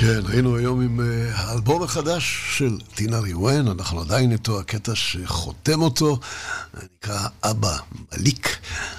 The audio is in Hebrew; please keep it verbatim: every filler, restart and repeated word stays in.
כן, היינו היום עם uh, האלבום החדש של טינה ריואן, אנחנו עדיין איתו, הקטע שחותם אותו, נקרא אבא מליק.